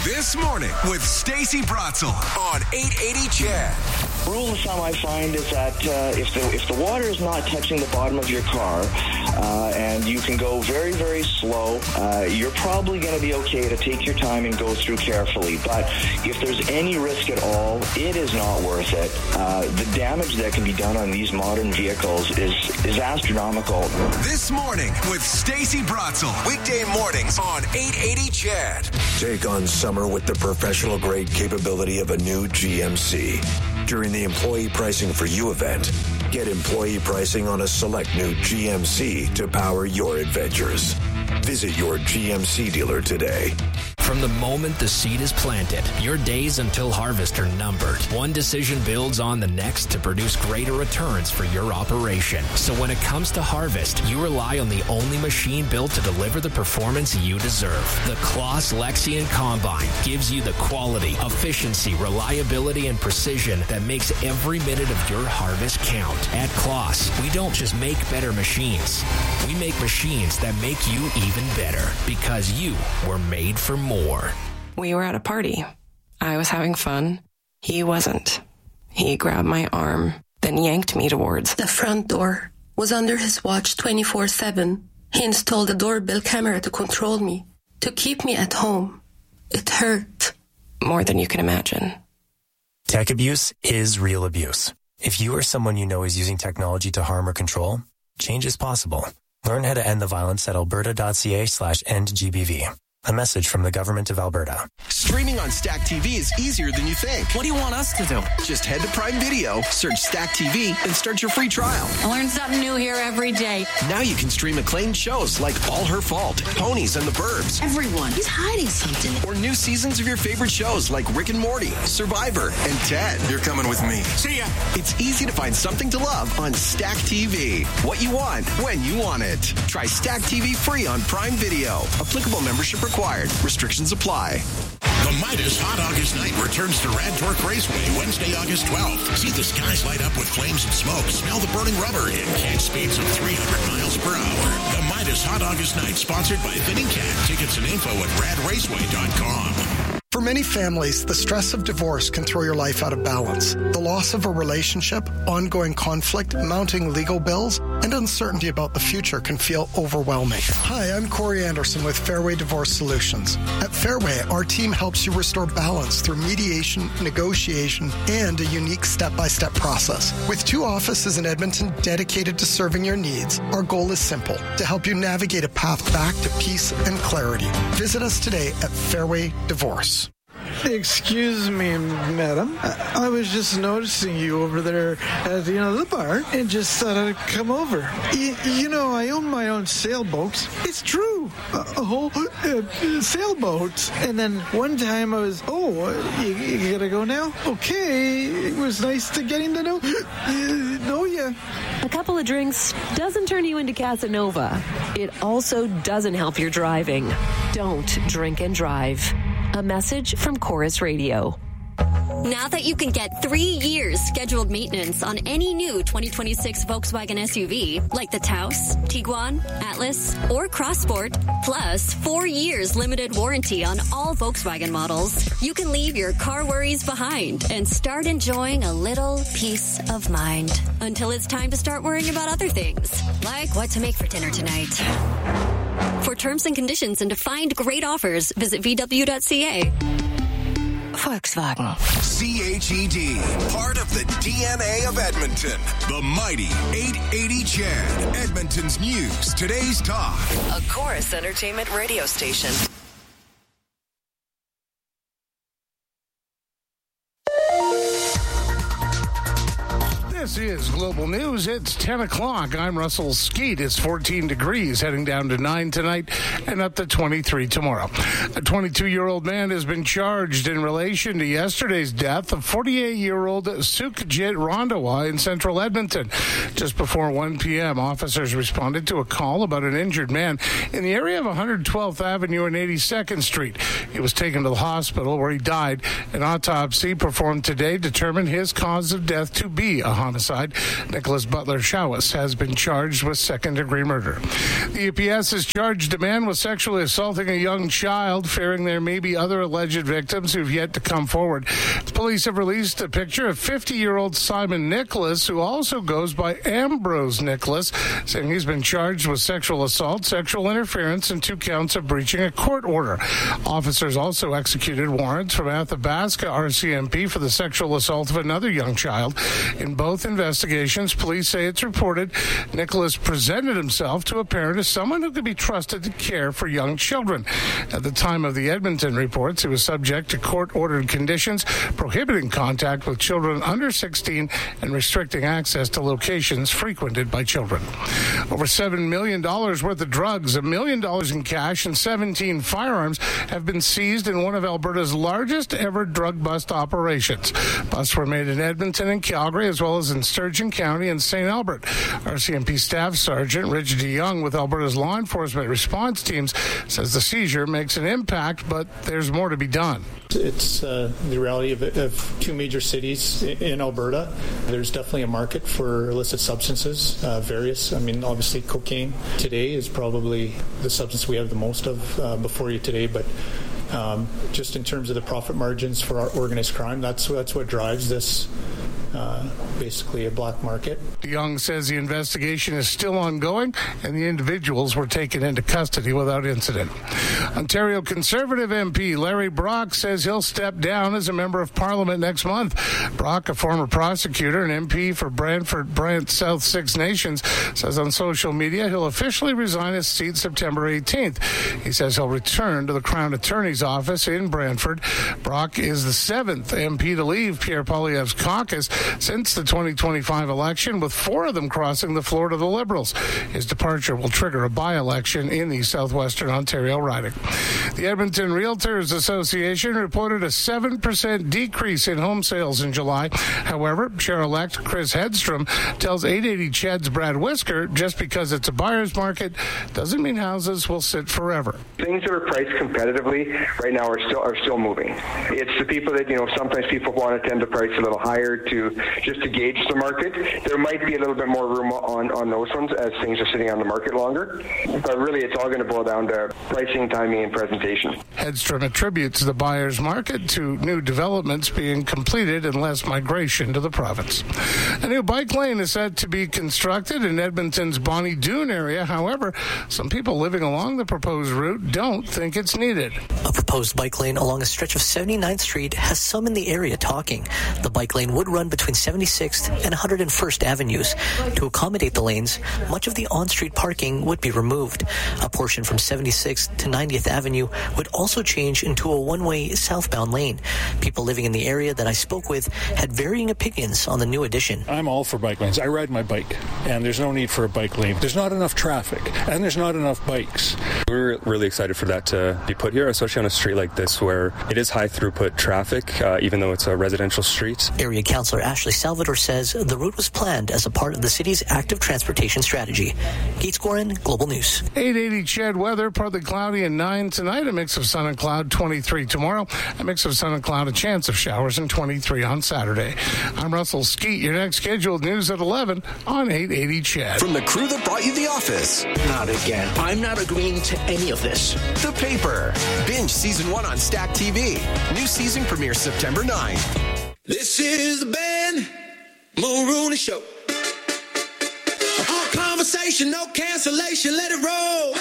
This Morning with Stacey Bratzel on 880 CHED. Rule of thumb I find is that if the water is not touching the bottom of your car and you can go very, very slow, you're probably going to be okay to take your time and go through carefully. But if there's any risk at all, it is not worth it. The damage that can be done on these modern vehicles is astronomical. This Morning with Stacey Bratzel. Weekday mornings on 880 CHED. Take on summer with the professional-grade capability of a new GMC. During the Employee Pricing for You event, get employee pricing on a select new GMC to power your adventures. Visit your GMC dealer today. From the moment the seed is planted, your days until harvest are numbered. One decision builds on the next to produce greater returns for your operation. So when it comes to harvest, you rely on the only machine built to deliver the performance you deserve. The Claas Lexion Combine gives you the quality, efficiency, reliability, and precision that makes every minute of your harvest count. At Claas, we don't just make better machines. We make machines that make you even better because you were made for more. We were at a party. I was having fun. He wasn't. He grabbed my arm, then yanked me towards the front door. Was under his watch 24/7. He installed a doorbell camera to control me, to keep me at home. It hurt. More than you can imagine. Tech abuse is real abuse. If you or someone you know is using technology to harm or control, change is possible. Learn how to end the violence at alberta.ca/endgbv. A message from the Government of Alberta. Streaming on Stack TV is easier than you think. What do you want us to do? Just head to Prime Video, search Stack TV, and start your free trial. I learn something new here every day. Now you can stream acclaimed shows like All Her Fault, Ponies, and The Burbs. Everyone is hiding something. Or new seasons of your favorite shows like Rick and Morty, Survivor, and Ted. You're coming with me. See ya. It's easy to find something to love on Stack TV. What you want, when you want it. Try Stack TV free on Prime Video. Applicable membership required. Restrictions apply. The Midas Hot August Night returns to Rad Torque Raceway Wednesday, August 12th. See the skies light up with flames and smoke, smell the burning rubber, and catch speeds of 300 miles per hour. The Midas Hot August Night, sponsored by Fitting Cat. Tickets and info at radraceway.com. For many families, the stress of divorce can throw your life out of balance. The loss of a relationship, ongoing conflict, mounting legal bills, and uncertainty about the future can feel overwhelming. Hi, I'm Corey Anderson with Fairway Divorce Solutions. At Fairway, our team helps you restore balance through mediation, negotiation, and a unique step-by-step process. With 2 offices in Edmonton dedicated to serving your needs, our goal is simple: to help you navigate a path back to peace and clarity. Visit us today at Fairway Divorce. Excuse me, madam. I was just noticing you over there at the bar and just thought I'd come over. You know, I own my own sailboats. It's true. A whole sailboat. And then one time I was, you gotta go now? Okay. It was nice to getting to know you. A couple of drinks doesn't turn you into Casanova. It also doesn't help your driving. Don't drink and drive. A message from Chorus Radio. Now that you can get 3 years scheduled maintenance on any new 2026 Volkswagen SUV, like the Taos, Tiguan, Atlas, or Crossport, plus 4 years limited warranty on all Volkswagen models, you can leave your car worries behind and start enjoying a little peace of mind until it's time to start worrying about other things, like what to make for dinner tonight. For terms and conditions and to find great offers, visit VW.ca. Volkswagen. CHED, part of the DNA of Edmonton. The mighty 880 CHED, Edmonton's news, today's talk. A Chorus Entertainment radio station. This is Global News. It's 10 o'clock. I'm Russell Skeet. It's 14 degrees, heading down to 9 tonight and up to 23 tomorrow. A 22-year-old man has been charged in relation to yesterday's death of 48-year-old Sukhjit Randawa in central Edmonton. Just before 1 p.m., officers responded to a call about an injured man in the area of 112th Avenue and 82nd Street. He was taken to the hospital where he died. An autopsy performed today determined his cause of death to be a homicide. homicide. Nicholas Butler Shawis has been charged with second-degree murder. The UPS has charged a man with sexually assaulting a young child, fearing there may be other alleged victims who've yet to come forward. The police have released a picture of 50-year-old Simon Nicholas, who also goes by Ambrose Nicholas, saying he's been charged with sexual assault, sexual interference, and 2 counts of breaching a court order. Officers also executed warrants from Athabasca RCMP for the sexual assault of another young child. In both investigations, police say it's reported Nicholas presented himself to a parent as someone who could be trusted to care for young children. At the time of the Edmonton reports, he was subject to court-ordered conditions prohibiting contact with children under 16 and restricting access to locations frequented by children. Over $7 million worth of drugs, $1 million in cash, and 17 firearms have been seized in one of Alberta's largest ever drug bust operations. Busts were made in Edmonton and Calgary, as well as in Sturgeon County and St. Albert. RCMP Staff Sergeant Rich DeYoung with Alberta's law enforcement response teams says the seizure makes an impact, but there's more to be done. It's the reality of 2 major cities in Alberta. There's definitely a market for illicit substances, various. I mean, obviously cocaine today is probably the substance we have the most of before you today, but just in terms of the profit margins for our organized crime, that's what drives this. Basically a black market. DeYoung says the investigation is still ongoing and the individuals were taken into custody without incident. Ontario Conservative MP Larry Brock says he'll step down as a member of Parliament next month. Brock, a former prosecutor and MP for Brant South Six Nations, says on social media he'll officially resign his seat September 18th. He says he'll return to the Crown Attorney's office in Brantford. Brock is the 7th MP to leave Pierre Poilievre's caucus since the 2025 election, with 4 of them crossing the floor to the Liberals. His departure will trigger a by-election in the southwestern Ontario riding. The Edmonton Realtors Association reported a 7% decrease in home sales in July. However, Chair-elect Chris Hedstrom tells 880 CHED's Brad Whisker just because it's a buyer's market doesn't mean houses will sit forever. Things that are priced competitively right now are still moving. It's the people that, sometimes people want to tend to price a little higher to gauge the market. There might be a little bit more room on those ones as things are sitting on the market longer. But really, it's all going to boil down to pricing, timing, and presentation. Hedstrom attributes the buyer's market to new developments being completed and less migration to the province. A new bike lane is set to be constructed in Edmonton's Bonnie Doon area. However, some people living along the proposed route don't think it's needed. A proposed bike lane along a stretch of 79th Street has some in the area talking. The bike lane would run between 76th and 101st Avenues. To accommodate the lanes, much of the on-street parking would be removed. A portion from 76th to 90th Avenue would also change into a one-way southbound lane. People living in the area that I spoke with had varying opinions on the new addition. I'm all for bike lanes. I ride my bike, and there's no need for a bike lane. There's not enough traffic, and there's not enough bikes. We're really excited for that to be put here, especially on a street like this where it is high throughput traffic, even though it's a residential street. Area Councillor Ashley Salvador says the route was planned as a part of the city's active transportation strategy. Gates Gorin, Global News. 880 CHED weather, partly cloudy and 9 tonight, a mix of sun and cloud, 23 tomorrow, a mix of sun and cloud, a chance of showers, and 23 on Saturday. I'm Russell Skeet. Your next scheduled news at 11 on 880 CHED. From the crew that brought you The Office. Not again. I'm not agreeing to any of this. The Paper. Binge Season 1 on Stack TV. New season premieres September 9th. This is the Ben Mulrooney Show. All conversation, no cancellation, let it roll.